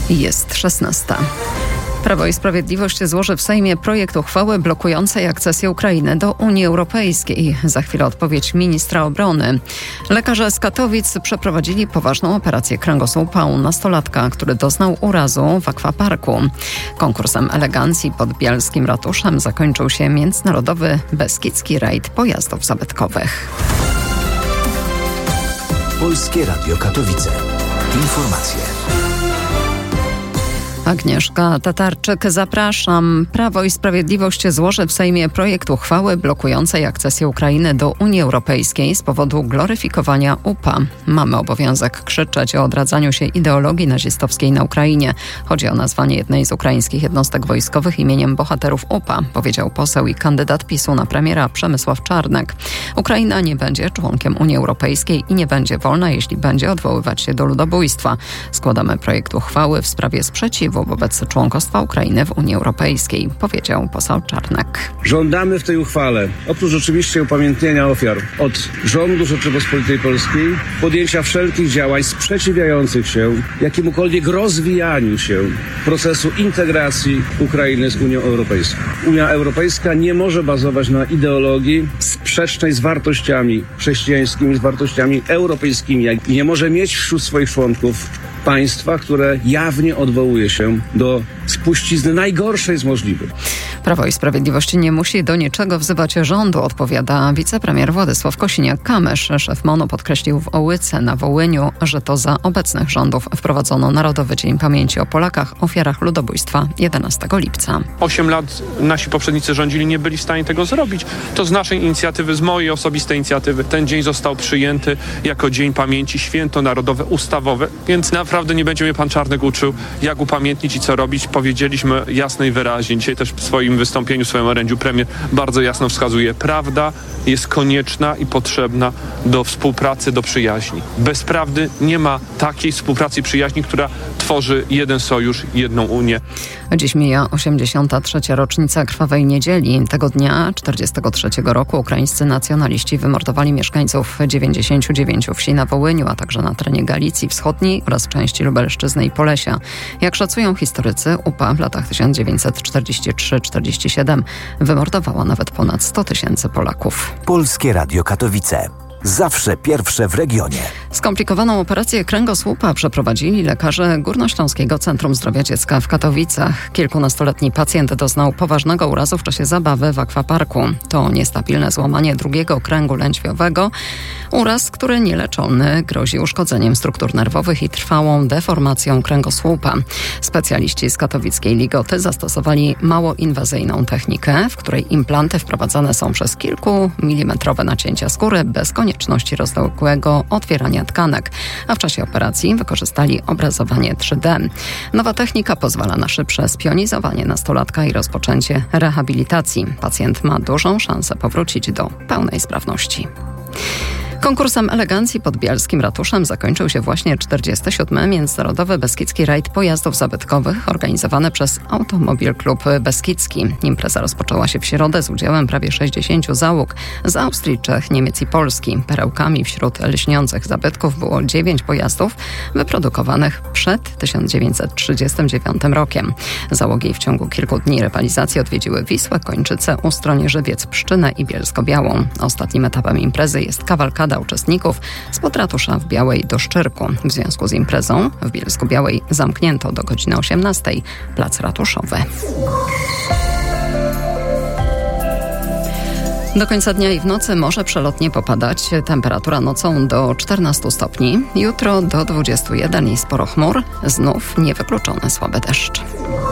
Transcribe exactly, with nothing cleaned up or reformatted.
Jest szesnasta. Prawo i Sprawiedliwość złoży w Sejmie projekt uchwały blokującej akcesję Ukrainy do Unii Europejskiej. Za chwilę odpowiedź ministra obrony. Lekarze z Katowic przeprowadzili poważną operację kręgosłupa u nastolatka, który doznał urazu w akwaparku. Konkursem elegancji pod bielskim ratuszem zakończył się międzynarodowy beskidzki rajd pojazdów zabytkowych. Polskie Radio Katowice. Informacje. Agnieszka Tatarczyk, zapraszam. Prawo i Sprawiedliwość złoży w Sejmie projekt uchwały blokującej akcesję Ukrainy do Unii Europejskiej z powodu gloryfikowania U P A. Mamy obowiązek krzyczeć o odradzaniu się ideologii nazistowskiej na Ukrainie. Chodzi o nazwanie jednej z ukraińskich jednostek wojskowych imieniem bohaterów U P A, powiedział poseł i kandydat PiSu na premiera Przemysław Czarnek. Ukraina nie będzie członkiem Unii Europejskiej i nie będzie wolna, jeśli będzie odwoływać się do ludobójstwa. Składamy projekt uchwały w sprawie sprzeciwu wobec członkostwa Ukrainy w Unii Europejskiej, powiedział poseł Czarnek. Żądamy w tej uchwale, oprócz oczywiście upamiętnienia ofiar, od rządu Rzeczypospolitej Polskiej podjęcia wszelkich działań sprzeciwiających się jakiemukolwiek rozwijaniu się procesu integracji Ukrainy z Unią Europejską. Unia Europejska nie może bazować na ideologii sprzecznej z wartościami chrześcijańskimi, z wartościami europejskimi i nie może mieć wśród swoich członków państwa, które jawnie odwołuje się do spuścizny najgorszej z możliwych. Prawo i Sprawiedliwość nie musi do niczego wzywać rządu, odpowiada wicepremier Władysław Kosiniak-Kamysz. Szef MON-u podkreślił w Ołyce na Wołyniu, że to za obecnych rządów wprowadzono Narodowy Dzień Pamięci o Polakach, ofiarach ludobójstwa jedenastego lipca. Osiem lat nasi poprzednicy rządzili, nie byli w stanie tego zrobić. To z naszej inicjatywy, z mojej osobistej inicjatywy, ten dzień został przyjęty jako Dzień Pamięci, święto narodowe, ustawowe, więc naprawdę nie będzie mnie pan Czarnek uczył, jak upamiętnić i co robić. Powiedzieliśmy jasno i wyraźnie. Dzisiaj też w swoim wystąpieniu, w swoim orędziu premier bardzo jasno wskazuje, prawda jest konieczna i potrzebna do współpracy, do przyjaźni. Bez prawdy nie ma takiej współpracy i przyjaźni, która tworzy jeden sojusz, jedną Unię. Dziś mija osiemdziesiąta trzecia rocznica Krwawej Niedzieli. Tego dnia, czterdziestego trzeciego roku, ukraińscy nacjonaliści wymordowali mieszkańców dziewięćdziesięciu dziewięciu wsi na Wołyniu, a także na terenie Galicji Wschodniej oraz części Lubelszczyzny i Polesia. Jak szacują historycy, U P A w latach tysiąc dziewięćset czterdziestym trzecim do czterdziestego siódmego wymordowała nawet ponad sto tysięcy Polaków. Polskie Radio Katowice. Zawsze pierwsze w regionie. Skomplikowaną operację kręgosłupa przeprowadzili lekarze Górnośląskiego Centrum Zdrowia Dziecka w Katowicach. Kilkunastoletni pacjent doznał poważnego urazu w czasie zabawy w akwaparku. To niestabilne złamanie drugiego kręgu lędźwiowego. Uraz, który nieleczony grozi uszkodzeniem struktur nerwowych i trwałą deformacją kręgosłupa. Specjaliści z katowickiej Ligoty zastosowali mało inwazyjną technikę, w której implanty wprowadzane są przez kilkumilimetrowe nacięcia skóry bez konieczności rozległego otwierania tkanek, a w czasie operacji wykorzystali obrazowanie trzy D. Nowa technika pozwala na szybsze spionizowanie nastolatka i rozpoczęcie rehabilitacji. Pacjent ma dużą szansę powrócić do pełnej sprawności. Konkursem elegancji pod bielskim ratuszem zakończył się właśnie czterdziesty siódmy Międzynarodowy Beskidzki Rajd Pojazdów Zabytkowych organizowany przez Automobil Klub Beskidzki. Impreza rozpoczęła się w środę z udziałem prawie sześćdziesięciu załóg z Austrii, Czech, Niemiec i Polski. Perełkami wśród lśniących zabytków było dziewięć pojazdów wyprodukowanych przed tysiąc dziewięćset trzydziestym dziewiątym rokiem. Załogi w ciągu kilku dni rywalizacji odwiedziły Wisłę, Kończyce, Ustroń, Żywiec, Pszczynę i Bielsko-Białą. Ostatnim etapem imprezy jest kawalkada uczestników spod ratusza w Białej do Szczyrku. W związku z imprezą w Bielsku-Białej zamknięto do godziny osiemnastej plac ratuszowy. Do końca dnia i w nocy może przelotnie popadać. Temperatura nocą do czternastu stopni. Jutro do dwudziestu jeden i sporo chmur. Znów niewykluczony słaby deszcz.